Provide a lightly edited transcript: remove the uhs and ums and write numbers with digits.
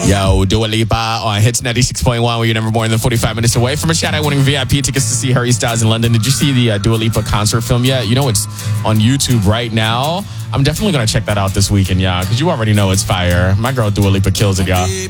Yo, Dua Lipa on Hits 96.1, where you're never more than 45 minutes away from a shout-out winning VIP tickets to see Harry Styles in London. Did you see the Dua Lipa concert film yet? You know it's on YouTube right now. I'm definitely going to check that out this weekend, y'all, because you already know it's fire. My girl Dua Lipa kills it, y'all.